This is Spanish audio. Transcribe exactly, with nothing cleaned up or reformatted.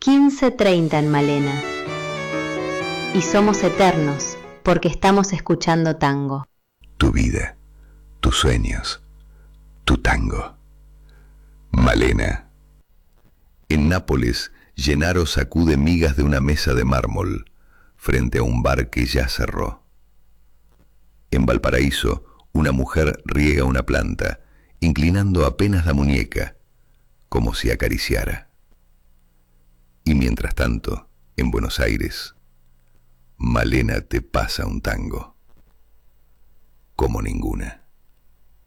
quince treinta en Malena. Y somos eternos porque estamos escuchando tango. Tu vida, tus sueños, tu tango. Malena. En Nápoles, Gennaro sacude migas de una mesa de mármol frente a un bar que ya cerró. En Valparaíso, una mujer riega una planta, inclinando apenas la muñeca, como si acariciara. Y mientras tanto, en Buenos Aires, Malena te pasa un tango como ninguna.